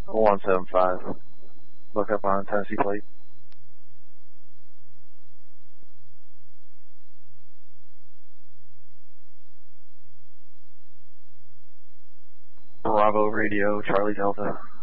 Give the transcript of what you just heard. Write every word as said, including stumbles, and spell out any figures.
one seven five. Look up on Tennessee plate. Bravo radio, Charlie Delta.